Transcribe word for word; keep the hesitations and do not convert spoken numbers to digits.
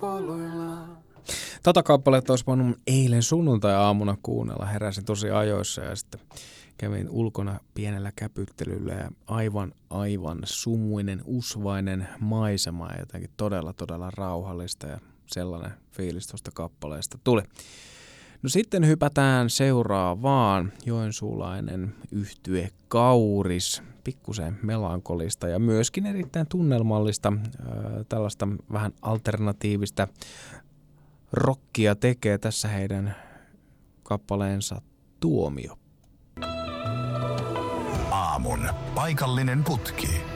poluilla. Tätä kappaletta olisi voinut eilen sunnuntai-aamuna kuunnella. Heräsin tosi ajoissa ja sitten kävin ulkona pienellä käpyttelyllä ja aivan, aivan sumuinen, usvainen maisema ja jotenkin todella, todella rauhallista ja sellainen fiilis tuosta kappaleesta tuli. No sitten hypätään seuraavaan. Joensuulainen yhtye Kauris, pikkusen melankolista ja myöskin erittäin tunnelmallista, äh, tällaista vähän alternatiivista rockia tekee tässä heidän kappaleensa Tuomio. Aamun paikallinen putki.